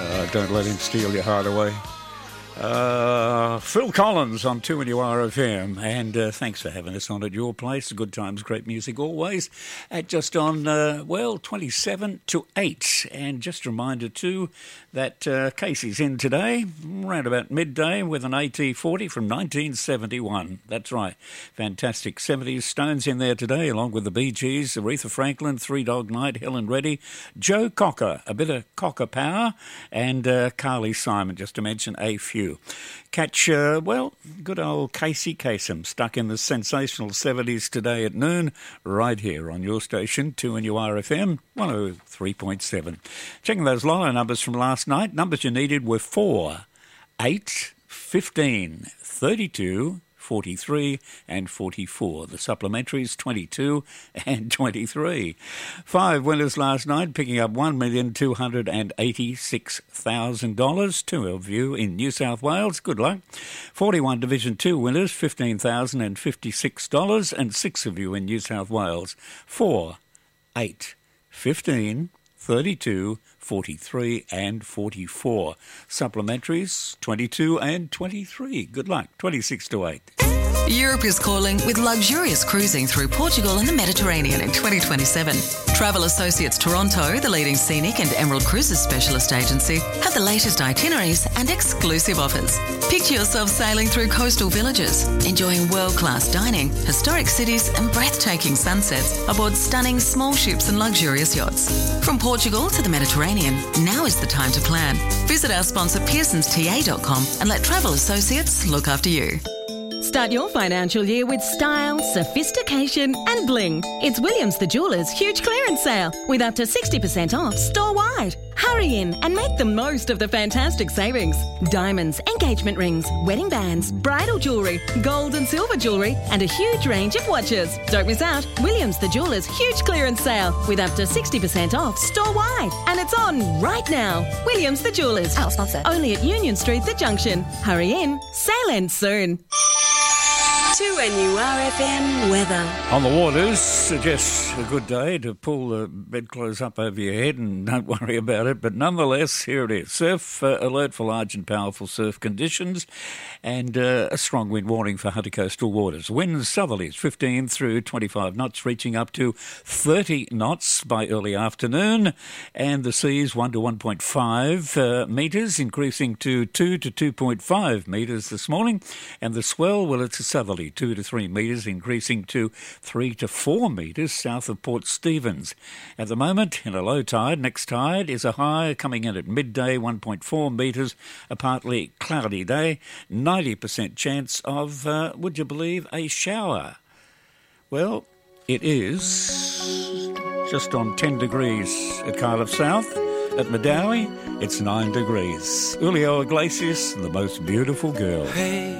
Don't let him steal your heart away. Phil Collins on 2NURFM, and thanks for having us on at your place. Good times, great music always. At just on 27 to 8, and just a reminder too that Casey's in today around about midday with an AT40 from 1971. That's right, fantastic 70s. Stones in there today, along with the Bee Gees, Aretha Franklin, Three Dog Night, Helen Reddy, Joe Cocker, a bit of Cocker power, and Carly Simon, just to mention a few. Catch, good old Casey Kasem, stuck in the sensational 70s today at noon, right here on your station, 2NURFM 103.7. Checking those lotto numbers from last night. Numbers you needed were 4, 8, 15, 32, 43 and 44. The supplementaries 22 and 23. 5 winners last night, picking up $1,286,000. 2 of you in New South Wales. Good luck. 41 Division 2 winners, $15,056, and 6 of you in New South Wales. 4, 8, 15, 32, 43 and 44. Supplementaries 22 and 23. Good luck. 26 to 8. Europe is calling with luxurious cruising through Portugal and the Mediterranean in 2027. Travel Associates Toronto, the leading scenic and Emerald Cruises specialist agency, have the latest itineraries and exclusive offers. Picture yourself sailing through coastal villages, enjoying world-class dining, historic cities and breathtaking sunsets aboard stunning small ships and luxurious yachts. From Portugal to the Mediterranean, now is the time to plan. Visit our sponsor pearsonsta.com and let Travel Associates look after you. Start your financial year with style, sophistication and bling. It's Williams the Jeweller's huge clearance sale with up to 60% off store-wide. Hurry in and make the most of the fantastic savings. Diamonds, engagement rings, wedding bands, bridal jewellery, gold and silver jewellery and a huge range of watches. Don't miss out. Williams the Jeweller's huge clearance sale with up to 60% off store-wide. And it's on right now. Williams the Jeweller's. Our sponsor. Only at Union Street, The Junction. Hurry in. Sale ends soon. 2NURFM weather. On the waters, suggests a good day to pull the bedclothes up over your head and don't worry about it. But nonetheless, here it is. Surf alert for large and powerful surf conditions and a strong wind warning for Hunter coastal waters. Winds southerlies 15 through 25 knots, reaching up to 30 knots by early afternoon. And the seas 1 to 1.5 metres, increasing to 2 to 2.5 metres this morning. And the swell, well, it's a southerly 2 to 3 metres, increasing to 3 to 4 metres south of Port Stephens. At the moment, in a low tide, next tide is a high coming in at midday, 1.4 metres, a partly cloudy day, 90% chance of, would you believe, a shower. Well, it is just on 10 degrees at Cardiff South. At Madawi, it's 9 degrees. Julio Iglesias, the most beautiful girl. Hey.